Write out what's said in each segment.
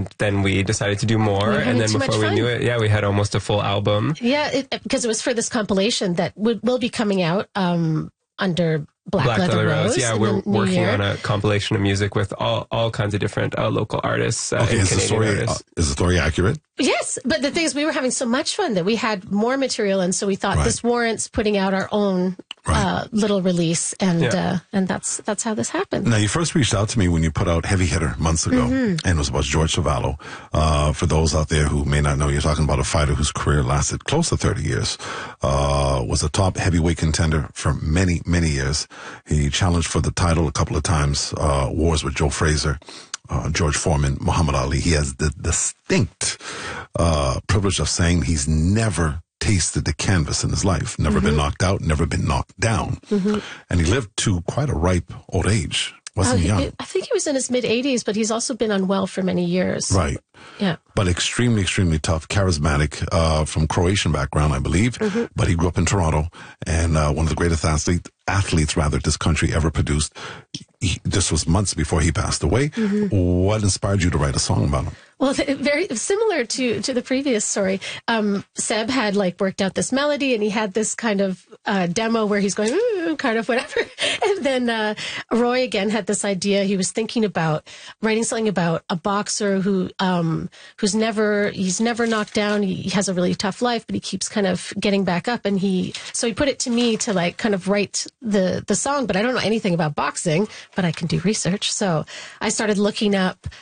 and then we decided to do more. And then before we knew it, we had almost a full album. Yeah, because it was for this compilation that will be coming out under Black Leather Rose. Yeah, we're working on a compilation of music with all kinds of different local artists and Canadian artists. Is the story accurate? Yes, but the thing is, we were having so much fun that we had more material, and so we thought this warrants putting out our own little release, and that's how this happened. Now, you first reached out to me when you put out Heavy Hitter months ago, and it was about George Chuvalo. For those out there who may not know, you're talking about a fighter whose career lasted close to 30 years, was a top heavyweight contender for many, many years. He challenged for the title a couple of times, wars with Joe Frazier, George Foreman, Muhammad Ali. He has the distinct privilege of saying he's never tasted the canvas in his life, never been knocked out, never been knocked down. And he lived to quite a ripe old age. Wasn't young. I think he was in his mid-80s, but he's also been unwell for many years. Right. Yeah. But extremely, extremely tough, charismatic, from Croatian background, I believe. But he grew up in Toronto, and one of the greatest athletes this country ever produced. This was months before he passed away. What inspired you to write a song about him? Well, very similar to the previous story. Seb had worked out this melody, and he had this kind of demo where he's going kind of whatever. And then Roy again had this idea. He was thinking about writing something about a boxer who's never knocked down. He has a really tough life, but he keeps kind of getting back up. And so he put it to me to kind of write the song. But I don't know anything about boxing, but I can do research. So I started looking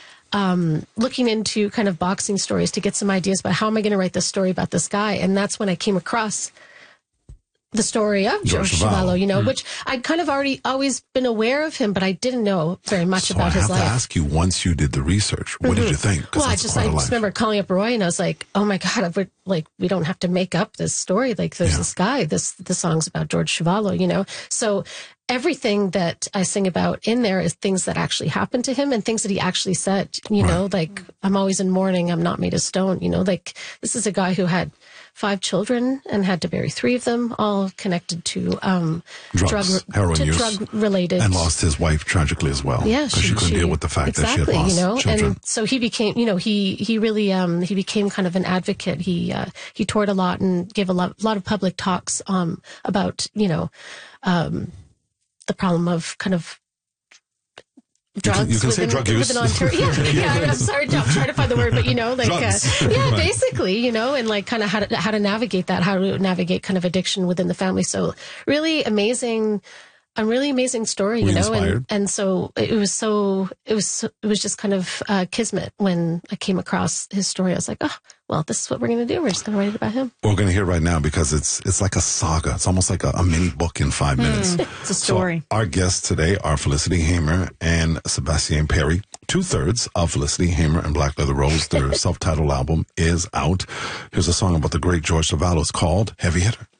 into kind of boxing stories to get some ideas about how am I going to write this story about this guy. And that's when I came across the story of George Chuvalo, which I'd kind of always been aware of him, but I didn't know very much about his life. I have to ask you, once you did the research, what did you think? Well, I just remember calling up Roy, and I was like, oh my God, we don't have to make up this story. There's this guy, the song's about George Chuvalo, So everything that I sing about in there is things that actually happened to him and things that he actually said, I'm always in mourning, I'm not made of stone, this is a guy who had 5 children and had to bury 3 of them, all connected to heroin use, drug related, and lost his wife tragically as well. Yeah, because she couldn't deal with the fact that she had lost children. And so he became, he really he became kind of an advocate. He toured a lot and gave a lot of public talks about the problem of kind of drugs. You can say drug use. I'm sorry, I'm trying to find the word, but basically, and kind of how to navigate that, how to navigate kind of addiction within the family. So really amazing. A really amazing story, and so it was just kind of kismet when I came across his story. I was like, oh, well, this is what we're going to do. We're just going to write it about him. We're going to hear right now because it's like a saga. It's almost like a mini book in 5 minutes. It's a story. So our guests today are Felicity Hamer and Sebastien Perry. 2/3 of Felicity Hamer and Black Leather Rose. Their self-titled album is out. Here's a song about the great George Chuvalo. It's called Heavy Hitter.